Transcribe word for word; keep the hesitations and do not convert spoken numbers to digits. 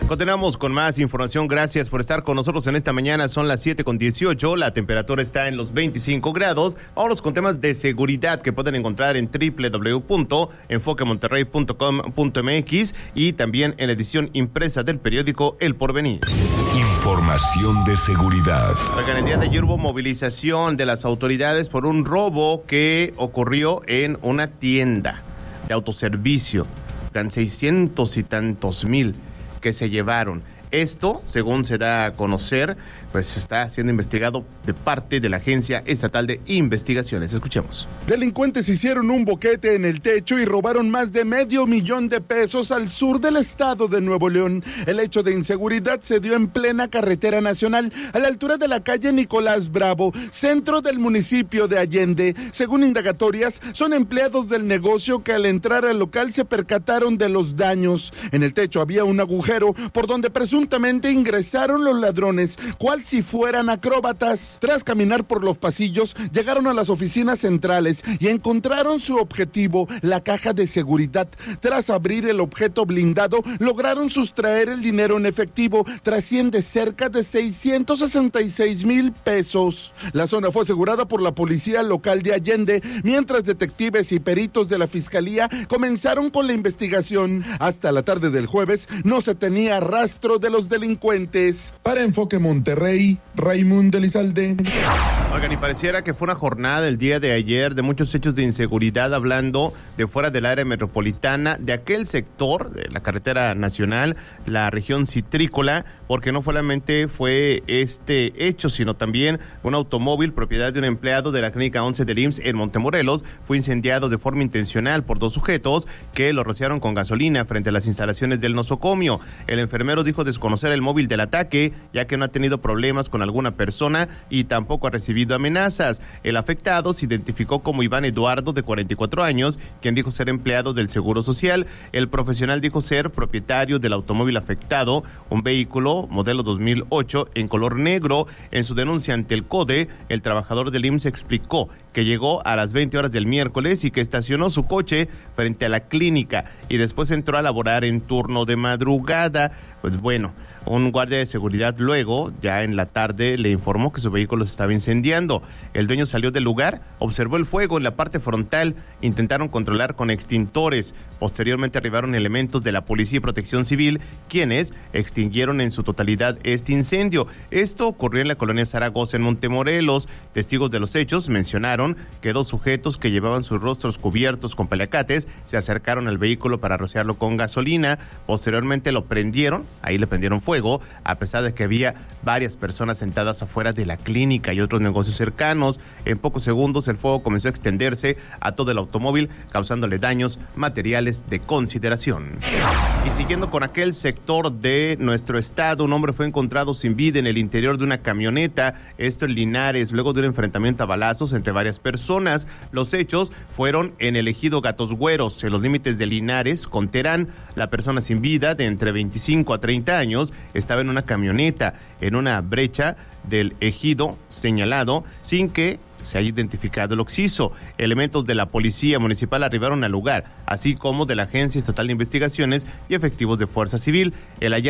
Continuamos con más información. Gracias por estar con nosotros en esta mañana. Son las siete con dieciocho. La temperatura está en los veinticinco grados. Vámonos con temas de seguridad que pueden encontrar en doble u doble u doble u punto enfoque monterrey punto com punto m x y también en la edición impresa del periódico El Porvenir. Información de seguridad. Oigan, el día de ayer hubo movilización de las autoridades por un robo que ocurrió en una tienda de autoservicio. Eran seiscientos y tantos mil que se llevaron. Esto, según se da a conocer, pues está siendo investigado de parte de la Agencia Estatal de Investigaciones. Escuchemos. Delincuentes hicieron un boquete en el techo y robaron más de medio millón de pesos al sur del estado de Nuevo León. El hecho de inseguridad se dio en plena carretera nacional, a la altura de la calle Nicolás Bravo, centro del municipio de Allende. Según indagatorias, son empleados del negocio que al entrar al local se percataron de los daños. En el techo había un agujero por donde presuntamente ingresaron los ladrones, cual si fueran acróbatas. Tras caminar por los pasillos, llegaron a las oficinas centrales y encontraron su objetivo, la caja de seguridad. Tras abrir el objeto blindado, lograron sustraer el dinero en efectivo, trasciende cerca de seiscientos sesenta y seis mil pesos. La zona fue asegurada por la policía local de Allende, mientras detectives y peritos de la fiscalía comenzaron con la investigación. Hasta la tarde del jueves no se tenía rastro de los delincuentes. Para Enfoque Monterrey, Raimundo Elizalde. Oigan, y pareciera que fue una jornada el día de ayer de muchos hechos de inseguridad, hablando de fuera del área metropolitana, de aquel sector de la carretera nacional, la región citrícola, porque no solamente fue este hecho, sino también un automóvil propiedad de un empleado de la clínica once del I M S S en Montemorelos fue incendiado de forma intencional por dos sujetos que lo rociaron con gasolina frente a las instalaciones del nosocomio. El enfermero dijo desconocer el móvil del ataque, ya que no ha tenido problemas con alguna persona y tampoco ha recibido amenazas. El afectado se identificó como Iván Eduardo, de cuarenta y cuatro años, quien dijo ser empleado del Seguro Social. El profesional dijo ser propietario del automóvil afectado, un vehículo modelo dos mil ocho en color negro. En su denuncia ante el CODE, el trabajador del I M S S explicó que llegó a las veinte horas del miércoles y que estacionó su coche frente a la clínica y después entró a laborar en turno de madrugada. Pues bueno, un guardia de seguridad luego, ya en la tarde, le informó que su vehículo se estaba incendiando. El dueño salió del lugar, observó el fuego en la parte frontal, intentaron controlar con extintores. Posteriormente arribaron elementos de la Policía y Protección Civil, quienes extinguieron en su totalidad este incendio. Esto ocurrió en la colonia Zaragoza, en Montemorelos. Testigos de los hechos mencionaron que dos sujetos que llevaban sus rostros cubiertos con paliacates se acercaron al vehículo para rociarlo con gasolina. Posteriormente lo prendieron, ahí le prendieron fuego, a pesar de que había varias personas sentadas afuera de la clínica y otros negocios cercanos. En pocos segundos el fuego comenzó a extenderse a todo el automóvil, causándole daños materiales de consideración. Y siguiendo con aquel sector de nuestro estado, un hombre fue encontrado sin vida en el interior de una camioneta, esto en Linares, luego de un enfrentamiento a balazos entre varias personas. Los hechos fueron en el ejido Gatos Güeros, en los límites de Linares con Terán. La persona sin vida, de entre veinticinco a treinta años, estaba en una camioneta en una brecha del ejido señalado sin que se haya identificado el occiso. Elementos de la Policía Municipal arribaron al lugar, así como de la Agencia Estatal de Investigaciones y efectivos de Fuerza Civil. El